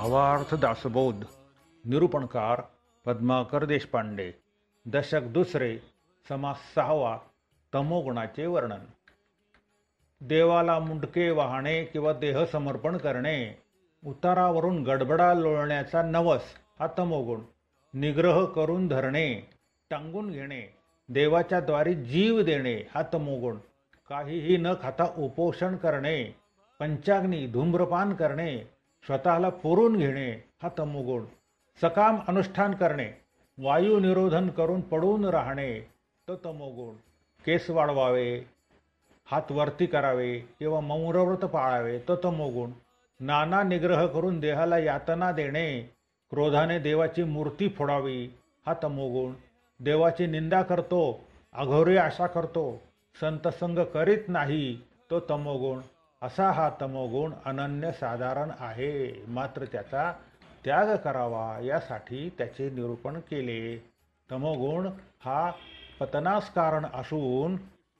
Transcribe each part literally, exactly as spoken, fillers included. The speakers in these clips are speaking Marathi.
भावार्थ दासबोध निरूपणकार पद्माकर देशपांडे. दशक दुसरे, समास सहावा. तमोगुणाचे वर्णन. देवाला मुंडके वाहणे किंवा देह समर्पण करणे, उतारावरून गडबडा लोळण्याचा नवस हा तमोगुण. निग्रह करून धरणे, टांगून घेणे, देवाच्या द्वारी जीव देणे हा तमोगुण. काहीही न खाता उपोषण करणे, पंचाग्नी धूम्रपान करणे, स्वतःला पुरून घेणे हा तमोगुण. सकाम अनुष्ठान करणे, वायू निरोधन करून पडून राहणे तो तमोगुण. केस वाढवावे, हात वरती करावे किंवा मौनव्रत पाळावे तो तमोगुण. नाना निग्रह करून देहाला यातना देणे, क्रोधाने देवाची मूर्ती फोडावी हा तमोगुण. देवाची निंदा करतो, अघोरी आशा करतो, संतसंग करीत नाही तो तमोगुण. असा हा तमोगुण अनन्यसाधारण आहे, मात्र त्याचा त्याग करावा यासाठी त्याचे निरूपण केले. तमोगुण हा पतनास कारण असून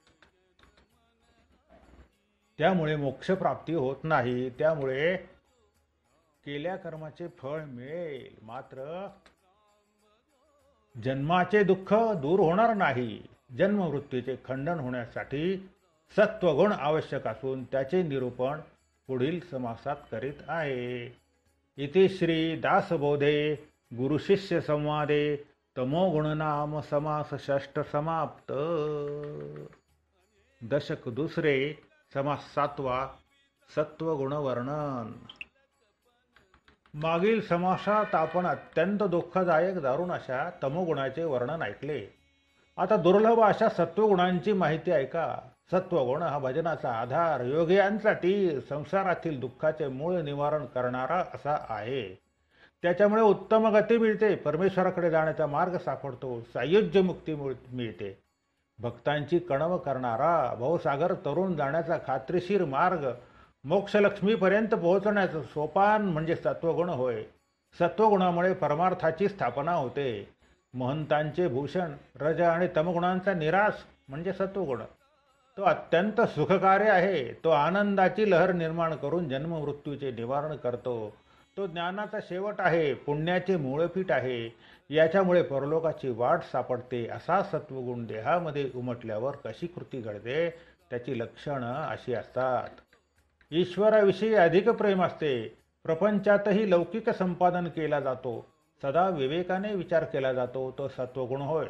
त्यामुळे मोक्षप्राप्ती होत नाही. त्यामुळे केल्या कर्माचे फळ मिळेल, मात्र जन्माचे दुःख दूर होणार नाही. जन्ममृत्यूचे खंडन होण्यासाठी सत्वगुण आवश्यक असून त्याचे निरूपण पुढील समासात करीत आहे. इति श्री दासबोधे गुरुशिष्य संवादे तमोगुण नाम समास षष्ठ समाप्त. दशक दुसरे, समास सातवा. सत्वगुण वर्णन. मागील समासात आपण अत्यंत दुःखदायक दारुण अशा तमोगुणाचे वर्णन ऐकले. आता दुर्लभ अशा सत्वगुणांची माहिती ऐका. सत्वगुण हा भजनाचा आधार, योगियांसाठी संसारातील दुःखाचे मूळ निवारण करणारा असा आहे. त्याच्यामुळे उत्तम गती मिळते, परमेश्वराकडे जाण्याचा मार्ग सापडतो, सायुज्य मुक्ती मिळते. भक्तांची कणव करणारा, भवसागर तरुण जाण्याचा खात्रीशीर मार्ग, मोक्षलक्ष्मीपर्यंत पोहोचण्याचं सोपान म्हणजे सत्वगुण होय. सत्वगुणामुळे परमार्थाची स्थापना होते. महंतांचे भूषण रज आणि तमगुणांचा निराश म्हणजे सत्वगुण. तो अत्यंत सुखकारी आहे. तो आनंदाची लहर निर्माण करून जन्ममृत्यूचे निवारण करतो. तो ज्ञानाचा शेवट आहे, पुण्याचे मूळपीठ आहे. याच्यामुळे परलोकाची वाट सापडते. असा सत्वगुण देहामध्ये उमटल्यावर कशी कृती घडते त्याची लक्षणं अशी असतात. ईश्वराविषयी अधिक प्रेम असते. प्रपंचातही लौकिक संपादन केला जातो. सदा विवेकाने विचार केला जातो तो सत्वगुण होय.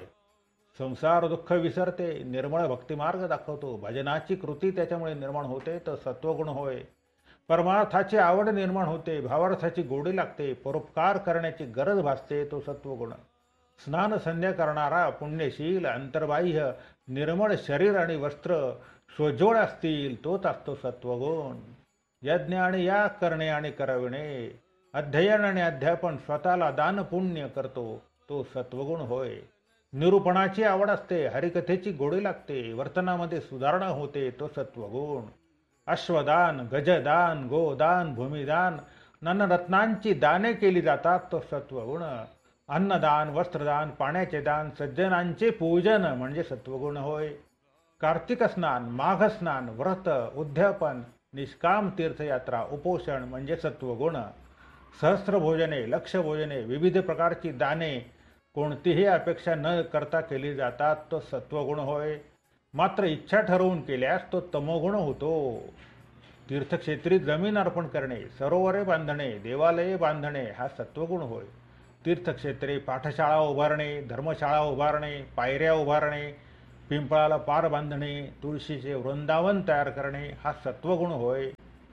संसार दुःख विसरते, निर्मळ भक्तिमार्ग दाखवतो. भजनाची कृती त्याच्यामुळे निर्माण होते तो सत्वगुण होय. परमार्थाची आवड निर्माण होते, भावार्थाची गोडी लागते, परोपकार करण्याची गरज भासते तो सत्वगुण. स्नान संध्या करणारा पुण्यशील, अंतर्बाह्य निर्मळ शरीर आणि वस्त्र सोज्वळ असतील तोच असतो सत्वगुण. यज्ञ आणि याग करणे आणि करविणे, अध्ययन आणि अध्यापन, स्वतःला दान पुण्य करतो तो सत्वगुण होय. निरूपणाची आवड असते, हरिकथेची गोडी लागते, वर्तनामध्ये सुधारणा होते तो सत्वगुण. अश्वदान, गजदान, गोदान, भूमिदान, ननरत्नांची दाने केली जातात तो सत्वगुण. अन्नदान, वस्त्रदान, पाण्याचे दान, सज्जनांचे पूजन म्हणजे सत्वगुण होय. कार्तिक स्नान, माघ स्नान, व्रत, उद्यापन, निष्काम तीर्थयात्रा, उपोषण म्हणजे सत्वगुण. सहस्त्र भोजने, लक्ष भोजने, विविध प्रकारची दाने कोणतीही अपेक्षा न करता केली जातात तो सत्वगुण होय. मात्र इच्छा ठरवून केल्यास तो तमोगुण होतो. तीर्थक्षेत्री जमीन अर्पण करणे, सरोवरे बांधणे, देवालये बांधणे हा सत्वगुण होय. तीर्थक्षेत्री पाठशाळा उभारणे, धर्मशाळा उभारणे, पायऱ्या उभारणे, पिंपळाला पार बांधणे, तुळशीचे वृंदावन तयार करणे हा सत्वगुण होय.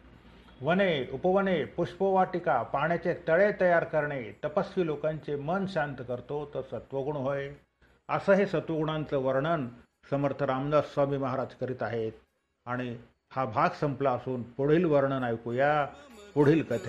वने, उपवने, पुष्पवाटिका, पाण्याचे तळे तयार करणे, तपस्वी लोकांचे मन शांत करतो तो सत्वगुण होय. असं हे सत्वगुणांचं वर्णन समर्थ रामदास स्वामी महाराज करीत आहेत. आणि हा भाग संपला असून पुढील वर्णन ऐकूया पुढील कथे.